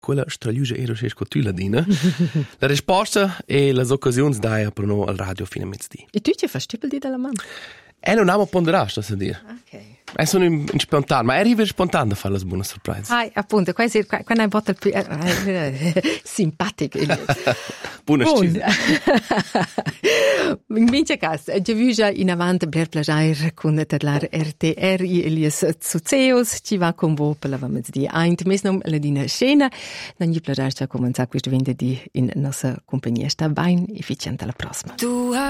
quella straluge era sco tu la dina. La risposta e le occasioni dai per noi al radio fino a mezzodì. E tu ci fai stipel di dalla mamma? Non abbiamo ponderato, sto a dire. Ok. Sono in spontaneo, ma arriva spontaneo a fare le buone sorprese. Appunto, quando hai botto il più simpatico. Buona scisa. In vince caso, già vu già in avanti per piacere con la RTR e Elias Zuzeus, ci va con voi per la mezzodì. Eint mesnom la dina scena, non gli piacere già cominciare questo venerdì in nostra compagnia. Sta bene e efficiente alla prossima.